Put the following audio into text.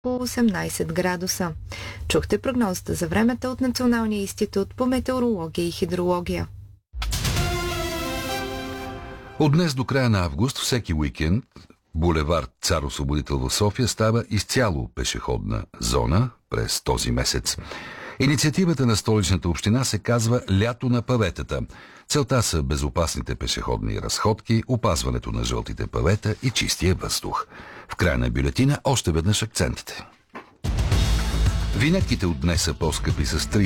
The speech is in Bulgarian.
по 18 градуса. Чухте прогнозата за времето от Националния институт по метеорология и хидрология. От днес до края на август всеки уикенд булевард Цар Освободител в София става изцяло пешеходна зона през този месец. Инициативата на Столичната община се казва «Лято на паветата». Целта са безопасните пешеходни разходки, опазването на жълтите павета и чистия въздух. В края на бюлетина още веднъж акцентите. Винетките от днес са по-скъпи с 3